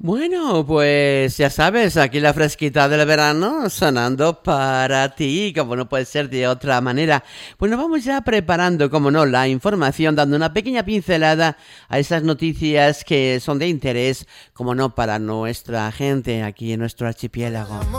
Bueno, pues ya sabes, aquí la fresquita del verano sonando para ti, como no puede ser de otra manera. Pues nos vamos ya preparando, como no, la información, dando una pequeña pincelada a esas noticias que son de interés, como no, para nuestra gente aquí en nuestro archipiélago.